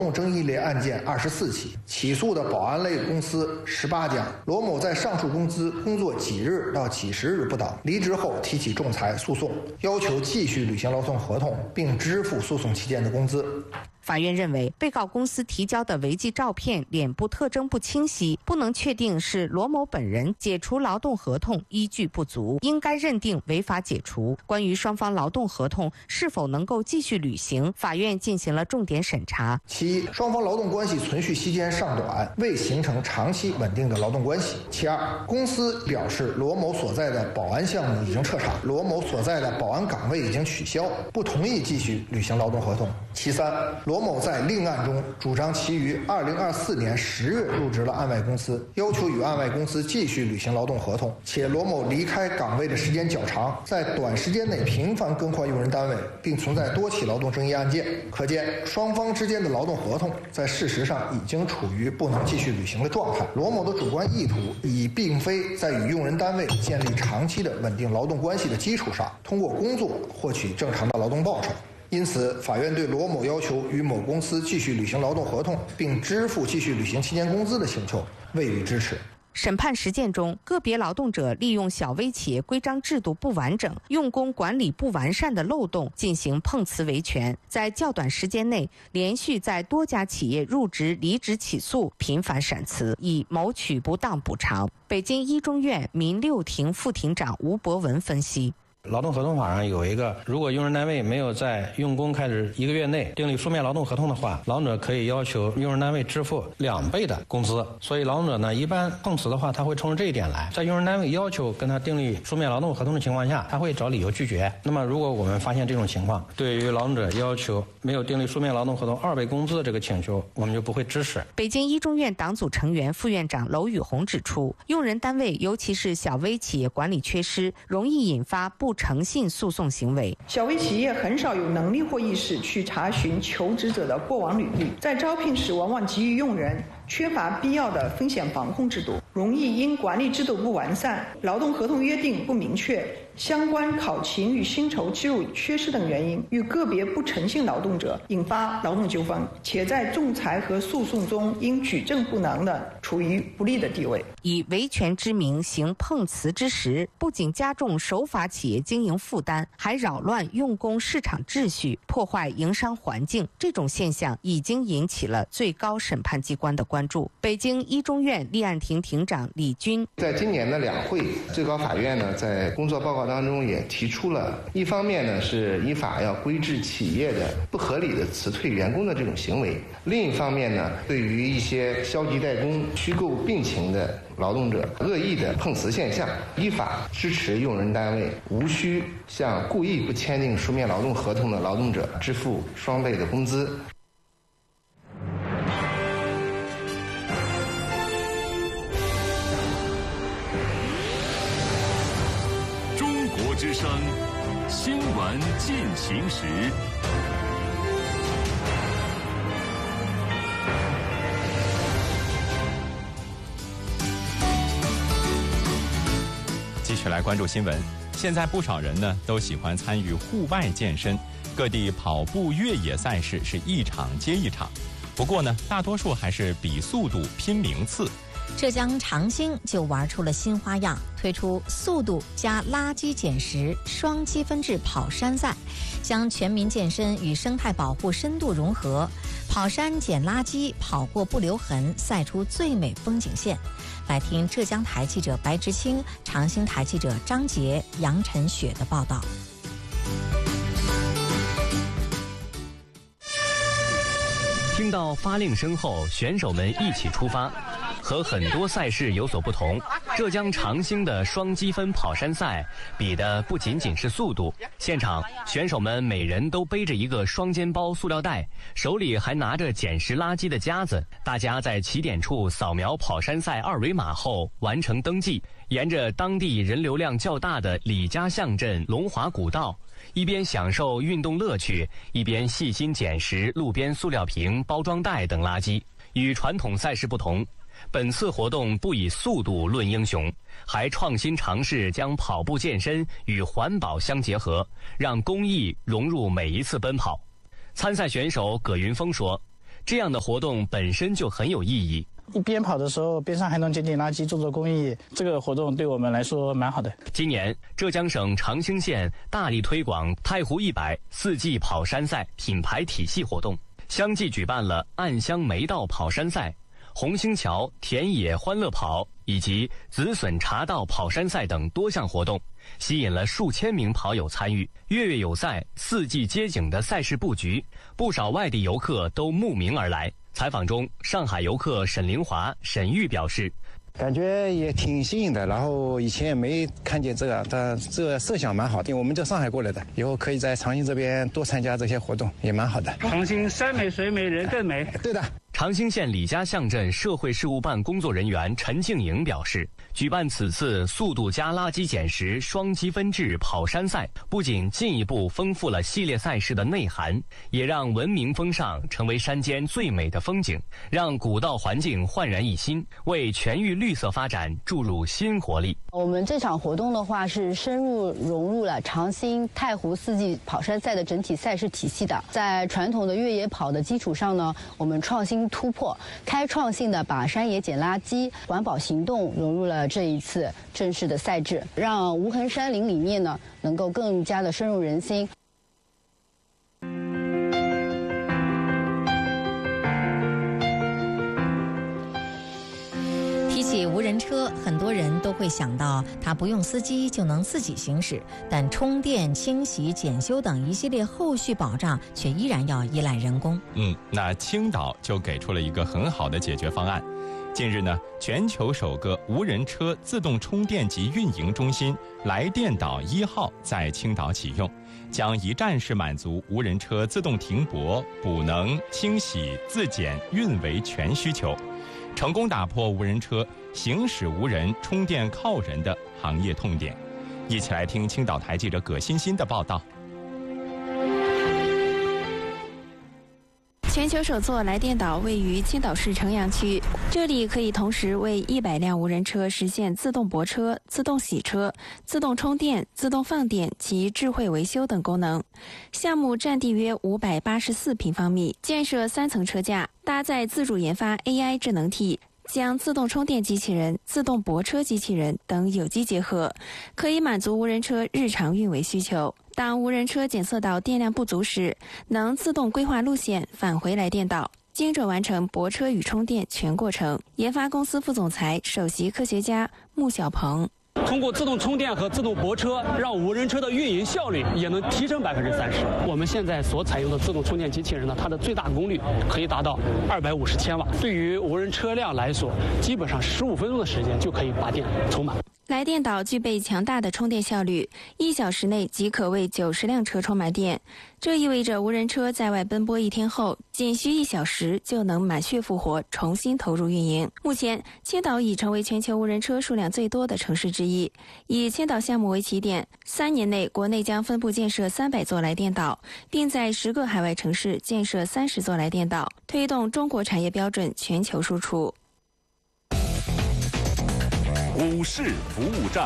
争议类案件24起，起诉的保安类公司18家。罗某在上述公司工作几日到几十日不等，离职后提起仲裁诉讼，要求继续履行劳动合同，并支付诉讼期间的工资。 法院认为，被告公司提交的违纪照片脸部特征不清晰，不能确定是罗某本人，解除劳动合同依据不足，应该认定违法解除。关于双方劳动合同是否能够继续履行，法院进行了重点审查。 其一，双方劳动关系存续期间尚短，未形成长期稳定的劳动关系。其二，公司表示罗某所在的保安项目已经撤场，罗某所在的保安岗位已经取消，不同意继续履行劳动合同。其三，罗某在另案中主张其于2024年10月入职了案外公司，要求与案外公司继续履行劳动合同，且罗某离开岗位的时间较长，在短时间内频繁更换用人单位，并存在多起劳动争议案件。可见，双方之间的劳动合同在事实上已经处于不能继续履行的状态。罗某的主观意图已并非在与用人单位建立长期的稳定劳动关系的基础上，通过工作获取正常的劳动报酬。因此，法院对罗某要求与某公司继续履行劳动合同，并支付继续履行期间工资的请求，未予支持。 审判实践中，个别劳动者利用小微企业规章制度不完整、用工管理不完善的漏洞进行碰瓷维权，在较短时间内连续在多家企业入职、离职起诉，频繁闪辞，以谋取不当补偿。北京一中院民6庭副庭长吴博文分析。 劳动合同法上有一个，如果用人单位没有在用工开始1个月内订立书面劳动合同的话，劳动者可以要求用人单位支付2倍的工资。所以劳动者呢，一般碰瓷的话，他会冲着这一点来，在用人单位要求跟他订立书面劳动合同的情况下，他会找理由拒绝。那么如果我们发现这种情况，对于劳动者要求没有订立书面劳动合同2倍工资的这个请求，我们就不会支持。 北京一中院党组成员、副院长娄宇红指出，用人单位尤其是小微企业管理缺失，容易引发不诚信诉讼行为。 小微企业很少有能力或意识去查询求职者的过往履历，在招聘时往往急于用人，缺乏必要的风险防控制度，容易因管理制度不完善、劳动合同约定不明确、相关考勤与薪酬记录缺失等原因，与个别不诚信劳动者引发劳动纠纷，且在仲裁和诉讼中因举证不能的处于不利的地位。 以维权之名行碰瓷之实，不仅加重守法企业经营负担，还扰乱用工市场秩序，破坏营商环境。这种现象已经引起了最高审判机关的关注。北京一中院立案庭庭长李军在今年的两会，最高法院呢在工作报告当中也提出了，一方面呢是依法要规制企业的不合理的辞退员工的这种行为，另一方面呢，对于一些消极怠工、虚构病情的劳动者恶意的碰瓷现象，依法支持用人单位无需向故意不签订书面劳动合同的劳动者支付2倍的工资。 中国之声新闻进行时。 继续来关注新闻。现在不少人呢都喜欢参与户外健身，各地跑步、越野赛事是一场接一场。不过呢，大多数还是比速度、拼名次。 浙江长兴就玩出了新花样，推出速度加垃圾捡拾双积分制跑山赛，将全民健身与生态保护深度融合，跑山捡垃圾，跑过不留痕，赛出最美风景线。来听浙江台记者白直清、长兴台记者张杰、杨晨雪的报道。 听到发令声后，选手们一起出发。和很多赛事有所不同，浙江长兴的双积分跑山赛比的不仅仅是速度，现场选手们每人都背着一个双肩包塑料袋，手里还拿着捡拾垃圾的夹子。大家在起点处扫描跑山赛2维码后完成登记，沿着当地人流量较大的李家巷镇龙华古道，一边享受运动乐趣，一边细心捡拾路边塑料瓶、包装袋等垃圾。与传统赛事不同，本次活动不以速度论英雄，还创新尝试将跑步健身与环保相结合，让公益融入每一次奔跑。参赛选手葛云峰说， 这样的活动本身就很有意义。 一边跑的时候，边上还能捡捡垃圾，做做公益，这个活动对我们来说蛮好的。 今年，浙江省长兴县大力推广太湖1004季跑山赛品牌体系活动，相继举办了暗香梅道跑山赛、红星桥田野欢乐跑以及紫笋茶道跑山赛等多项活动，吸引了数千名跑友参与。月月有赛、4季接景的赛事布局，不少外地游客都慕名而来。采访中，上海游客沈凌华、沈玉表示， 感觉也挺新颖的，然后以前也没看见这个，但这个设想蛮好的。我们在上海过来的，以后可以在长兴这边多参加这些活动，也蛮好的。 长兴山美水美人更美。 对的。 长兴县李家巷镇社会事务办工作人员陈静颖表示，举办此次速度加垃圾捡拾双积分制跑山赛，不仅进一步丰富了系列赛事的内涵，也让文明风尚成为山间最美的风景，让古道环境焕然一新，为全域绿色发展注入新活力。 我们这场活动的话是深入融入了长兴太湖4季跑山赛的整体赛事体系的，在传统的越野跑的基础上呢，我们创新突破，开创性的把山野捡垃圾环保行动融入了这一次正式的赛制，让无痕山林理念呢能够更加的深入人心。 提起无人车，很多人都会想到它不用司机就能自己行驶，但充电、清洗、检修等一系列后续保障却依然要依赖人工。 那青岛就给出了一个很好的解决方案。近日呢，全球首个无人车自动充电及运营中心来电岛1号在青岛启用，将一站式满足无人车自动停泊、补能、清洗、自检、运维全需求，成功打破无人车行驶无人、充电靠人的行业痛点。一起来听青岛台记者葛欣欣的报道。 全球首座来电岛位于青岛市城阳区，这里可以同时为100辆无人车实现自动泊车、自动洗车、自动充电、自动放电及智慧维修等功能。项目占地约584平方米，建设3层车架，搭载自主研发 AI 智能体，将自动充电机器人、自动泊车机器人等有机结合，可以满足无人车日常运维需求。当无人车检测到电量不足时，能自动规划路线返回来电岛，精准完成泊车与充电全过程。研发公司副总裁、首席科学家穆小鹏。 通过自动充电和自动泊车，让无人车的运营效率也能提升30%。我们现在所采用的自动充电机器人呢，它的最大功率可以达到250千瓦，对于无人车辆来说，基本上15分钟的时间就可以把电充满。 来电岛具备强大的充电效率，1小时内即可为90辆车充满电。这意味着无人车在外奔波1天后，仅需1小时就能满血复活，重新投入运营。目前，青岛已成为全球无人车数量最多的城市之一。以青岛项目为起点，3年内国内将分布建设300座来电岛，并在10个海外城市建设30座来电岛，推动中国产业标准全球输出。 股市服务站，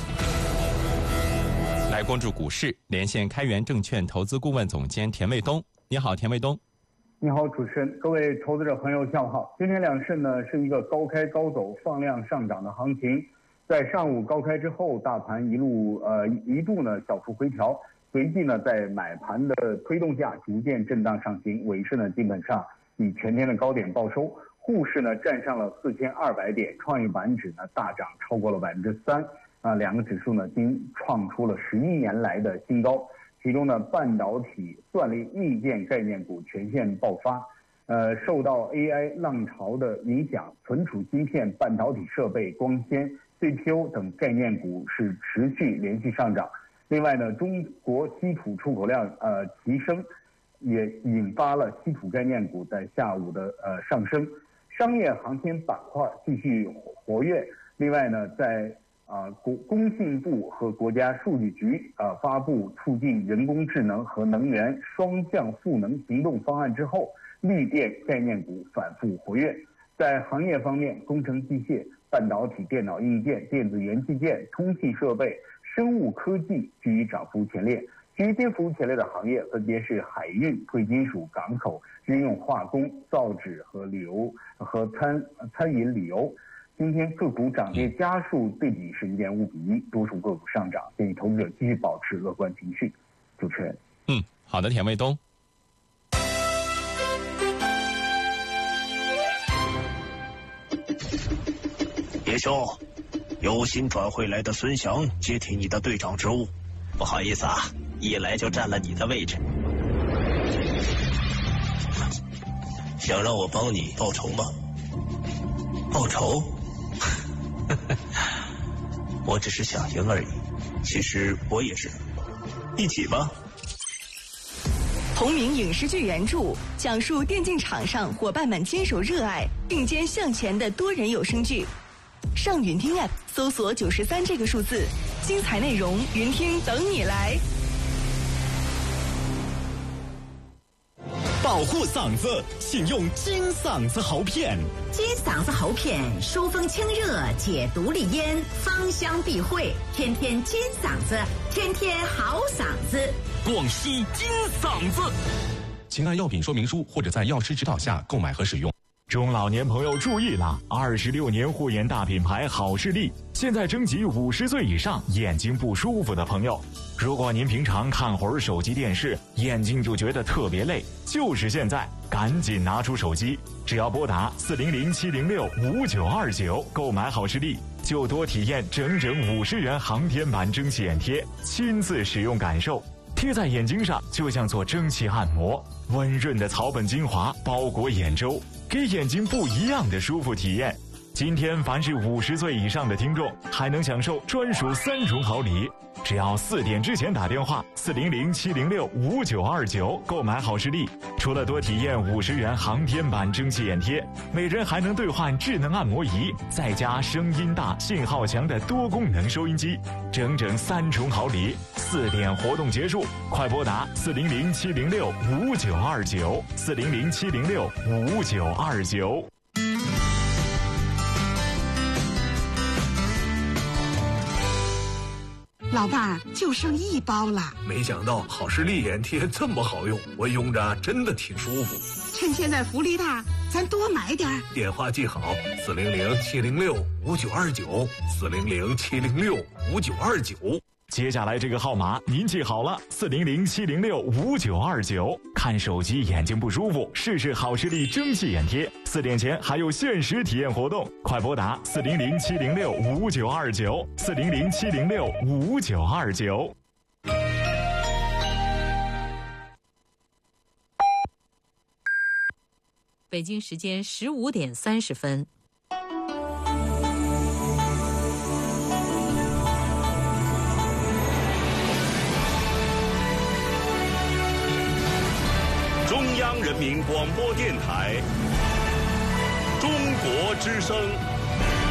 来关注股市，连线开源证券投资顾问总监田卫东。你好，田卫东。 你好，主持人，各位投资者朋友，下午好。今天两市呢是一个高开高走、放量上涨的行情。在上午高开之后，大盘一度呢小幅回调，随即呢在买盘的推动下逐渐震荡上行，尾市呢基本上以全天的高点报收。沪市呢站上了4200点，创业板指呢大涨超过了3%，两个指数呢均创出了11年来的新高。其中呢，半导体、算力、硬件概念股全线爆发，受到 AI 浪潮的影响，存储芯片、半导体设备、光纤、CPU 等概念股是持续连续上涨。另外呢，中国稀土出口量提升，也引发了稀土概念股在下午的上升。商业航天板块继续活跃。另外呢，在工信部和国家数据局发布促进人工智能和能源双向赋能行动方案之后，绿电概念股反复活跃。在行业方面，工程机械、半导体、电脑硬件、电子元器件、通信设备、生物科技居于涨幅前列。 其余颠覆前列的行业分别是海运、贵金属、港口、日用化工、造纸和餐饮旅游。今天个股涨跌家数对比是1.5比1，多数个股上涨，建议投资者继续保持乐观情绪。主持人， 好的，田卫东。 叶兄，有新转会来的孙翔接替你的队长职务。 不好意思啊，一来就占了你的位置。 想让我帮你报仇吗？报仇？我只是想赢而已。其实我也是。一起吧。 同名影视剧原著，讲述电竞场上伙伴们坚守热爱、并肩向前的多人有声剧。上云听 App 搜索93这个数字，精彩内容云听等你来。 保护嗓子，请用金嗓子喉片。 金嗓子喉片疏风清热，解毒利咽，芳香避秽，天天金嗓子，天天好嗓子。 广西金嗓子，请按药品说明书或者在药师指导下购买和使用。 中老年朋友注意了，26年护眼大品牌好视力现在征集50岁以上眼睛不舒服的朋友。如果您平常看会儿手机电视，眼睛就觉得特别累，就是现在，赶紧拿出手机，只要拨打400-706-5929购买好视力，就多体验整整50元航天版蒸汽眼贴，亲自使用感受。贴在眼睛上就像做蒸汽按摩，温润的草本精华包裹眼周，给眼睛不一样的舒服体验。今天凡是50岁以上的听众还能享受专属3重好礼，只要4点之前打电话400-706-5929购买好视力，除了多体验50元航天版蒸汽眼贴，每人还能兑换智能按摩仪，再加声音大信号强的多功能收音机，整整3重好礼。4点活动结束，快拨打400-706-5929 400-706-5929。 老伴儿，就剩1包了。 没想到好视力眼贴这么好用，我用着真的挺舒服。 趁现在福利大，咱多买点儿。 电话记好：400-706-5929 400-706-5929。 接下来这个号码您记好了，400-706-5929。看手机眼睛不舒服，试试好视力蒸汽眼贴。4点前还有限时体验活动，快拨打400-706-5929 400-706-5929。 北京时间15点30分。 中央人民广播电台，中国之声。